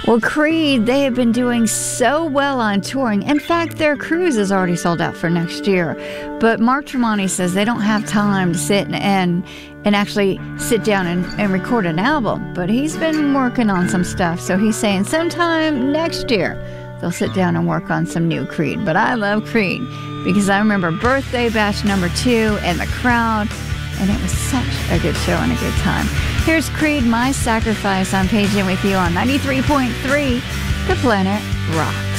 Well, Creed, they have been doing so well on touring. In fact, their cruise is already sold out for next year. But Mark Tremonti says they don't have time to sit and actually sit down and record an album. But he's been working on some stuff. So he's saying sometime next year, they'll sit down and work on some new Creed. But I love Creed because I remember Birthday Bash #2 and the crowd. And it was such a good show and a good time. Here's Creed, My Sacrifice on Page In With You on 93.3 The Planet Rock.